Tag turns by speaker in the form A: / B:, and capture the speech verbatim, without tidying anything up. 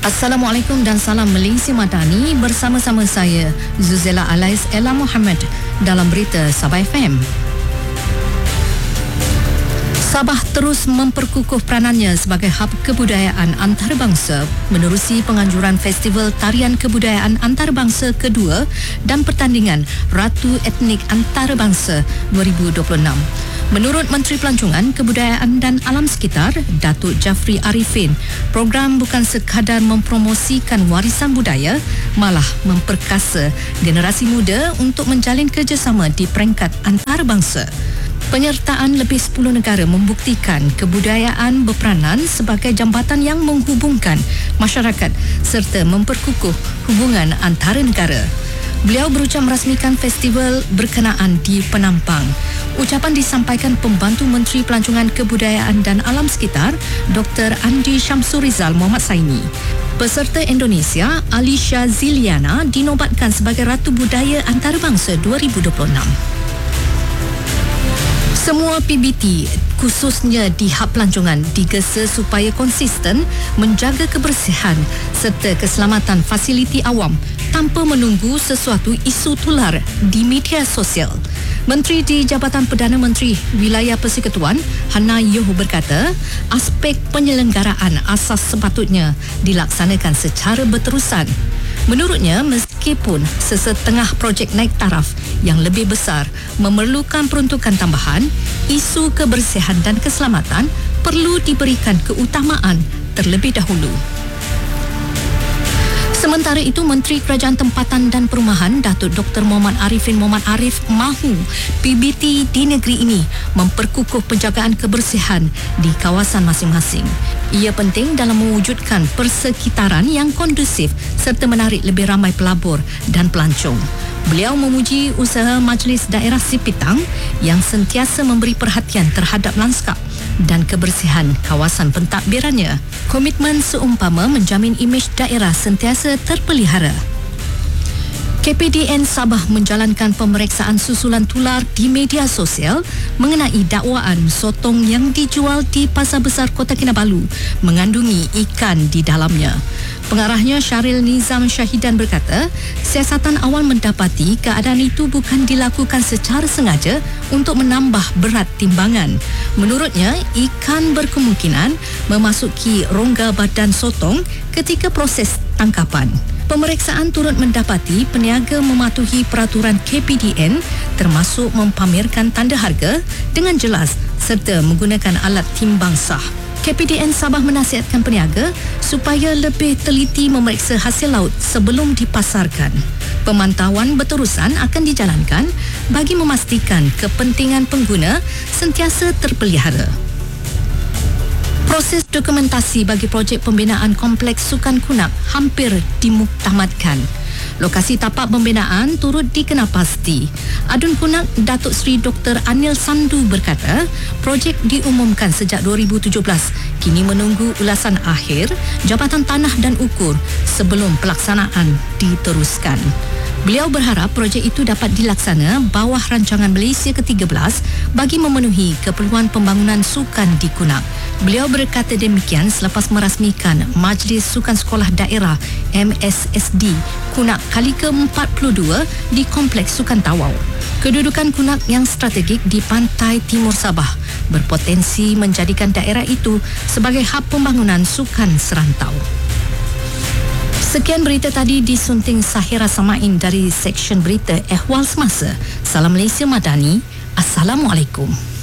A: Assalamualaikum dan salam Malaysia Madani, bersama-sama saya Zuzela Alais Ella Muhammad dalam berita Sabah F M. Sabah terus memperkukuh peranannya sebagai hub kebudayaan antarabangsa menerusi penganjuran Festival Tarian Kebudayaan Antarabangsa kedua dan pertandingan Ratu Etnik Antarabangsa dua ribu dua puluh enam. Menurut Menteri Pelancongan, Kebudayaan dan Alam Sekitar, Datuk Jafri Arifin, program bukan sekadar mempromosikan warisan budaya, malah memperkasa generasi muda untuk menjalin kerjasama di peringkat antarabangsa. Penyertaan lebih sepuluh negara membuktikan kebudayaan berperanan sebagai jambatan yang menghubungkan masyarakat serta memperkukuh hubungan antara negara. Beliau berucap merasmikan festival berkenaan di Penampang. Ucapan disampaikan Pembantu Menteri Pelancongan Kebudayaan dan Alam Sekitar, Doktor Andi Syamsurizal Muhammad Saini. Peserta Indonesia, Alisha Ziliana, dinobatkan sebagai Ratu Budaya Antarabangsa dua ribu dua puluh enam. Semua P B T, khususnya di hub pelancongan, digesa supaya konsisten menjaga kebersihan serta keselamatan fasiliti awam tanpa menunggu sesuatu isu tular di media sosial. Menteri di Jabatan Perdana Menteri Wilayah Persekutuan, Hana Yoh berkata, aspek penyelenggaraan asas sepatutnya dilaksanakan secara berterusan. Menurutnya, meskipun sesetengah projek naik taraf yang lebih besar memerlukan peruntukan tambahan, isu kebersihan dan keselamatan perlu diberikan keutamaan terlebih dahulu. Sementara itu, Menteri Kerajaan Tempatan dan Perumahan Datuk Doktor Muhammad Arifin Muhammad Arif mahu P B T di negeri ini memperkukuh penjagaan kebersihan di kawasan masing-masing. Ia penting dalam mewujudkan persekitaran yang kondusif serta menarik lebih ramai pelabur dan pelancong. Beliau memuji usaha Majlis Daerah Sipitang yang sentiasa memberi perhatian terhadap lanskap dan kebersihan kawasan pentadbirannya. Komitmen seumpama menjamin imej daerah sentiasa terpelihara. K P D N Sabah menjalankan pemeriksaan susulan tular di media sosial mengenai dakwaan sotong yang dijual di Pasar Besar Kota Kinabalu mengandungi ikan di dalamnya. Pengarahnya Syaril Nizam Syahidan berkata, siasatan awal mendapati keadaan itu bukan dilakukan secara sengaja untuk menambah berat timbangan. Menurutnya, ikan berkemungkinan memasuki rongga badan sotong ketika proses tangkapan. Pemeriksaan turut mendapati peniaga mematuhi peraturan K P D N termasuk mempamerkan tanda harga dengan jelas serta menggunakan alat timbang sah. K P D N Sabah menasihatkan peniaga supaya lebih teliti memeriksa hasil laut sebelum dipasarkan. Pemantauan berterusan akan dijalankan bagi memastikan kepentingan pengguna sentiasa terpelihara. Proses dokumentasi bagi projek pembinaan Kompleks Sukan Kunak hampir dimuktamadkan. Lokasi tapak pembinaan turut dikenal pasti. Adun Kunak Datuk Seri Doktor Anil Sandu berkata, projek diumumkan sejak dua ribu tujuh belas, kini menunggu ulasan akhir Jabatan Tanah dan Ukur sebelum pelaksanaan diteruskan. Beliau berharap projek itu dapat dilaksana bawah rancangan Malaysia ke tiga belas bagi memenuhi keperluan pembangunan sukan di Kunak. Beliau berkata demikian selepas merasmikan Majlis Sukan Sekolah Daerah M S S D Kunak kali ke empat puluh dua di Kompleks Sukan Tawau. Kedudukan Kunak yang strategik di pantai timur Sabah berpotensi menjadikan daerah itu sebagai hub pembangunan sukan serantau. Sekian berita tadi disunting Sahira Samain dari Seksyen Berita Ehwal Semasa. Salam Malaysia Madani. Assalamualaikum.